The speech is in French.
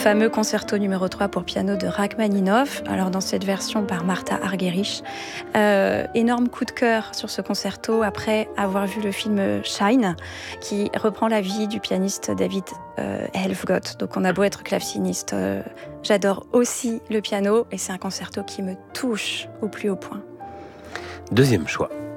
fameux concerto numéro 3 pour piano de Rachmaninoff, alors dans cette version par Martha Argerich. Énorme coup de cœur sur ce concerto après avoir vu le film Shine, qui reprend la vie du pianiste David Helfgott. Donc on a beau être claveciniste, j'adore aussi le piano et c'est un concerto qui me touche au plus haut point. Deuxième choix.